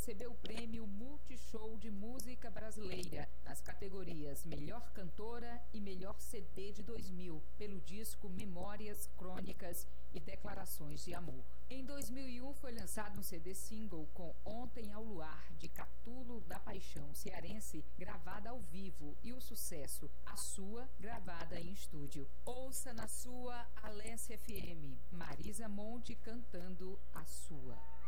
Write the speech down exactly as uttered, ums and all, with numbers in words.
recebeu o prêmio Multishow de Música Brasileira nas categorias Melhor Cantora e Melhor C D de dois mil, pelo disco Memórias, Crônicas e Declarações de Amor. Em dois mil e um foi lançado um C D single com Ontem ao Luar, de Catulo da Paixão cearense, gravada ao vivo, e o sucesso A Sua, gravada em estúdio. Ouça na sua Alesse F M, Marisa Monte cantando A Sua.